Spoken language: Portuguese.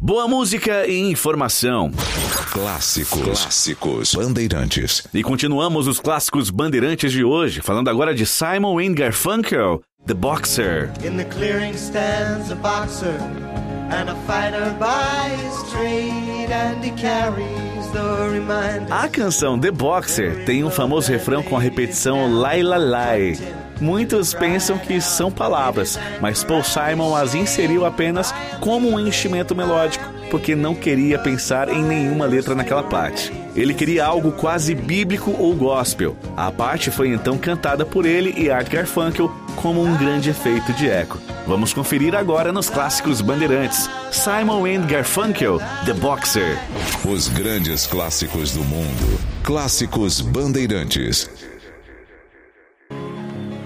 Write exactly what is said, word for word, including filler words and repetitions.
Boa música e informação. Clássicos. Clássicos. Bandeirantes. E continuamos os clássicos bandeirantes de hoje, falando agora de Simon and Garfunkel, The Boxer. In the clearing stands a boxer and a fighter by his trade, and he carries the reminder. A canção The Boxer tem um famoso refrão com a repetição Lai La Lai. Muitos pensam que são palavras, mas Paul Simon as inseriu apenas como um enchimento melódico, porque não queria pensar em nenhuma letra naquela parte. Ele queria algo quase bíblico ou gospel. A parte foi então cantada por ele e Art Garfunkel como um grande efeito de eco. Vamos conferir agora nos clássicos bandeirantes. Simon and Garfunkel, The Boxer. Os grandes clássicos do mundo. Clássicos bandeirantes.